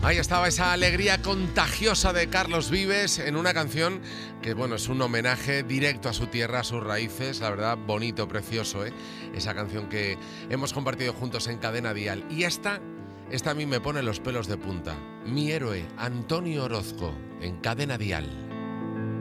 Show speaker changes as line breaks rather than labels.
Ahí estaba esa alegría contagiosa de Carlos Vives en una canción que, bueno, es un homenaje directo a su tierra, a sus raíces. La verdad, bonito, precioso, ¿eh? Esa canción que hemos compartido juntos en Cadena Dial. Y esta a mí me pone los pelos de punta. Mi héroe, Antonio Orozco, en Cadena Dial.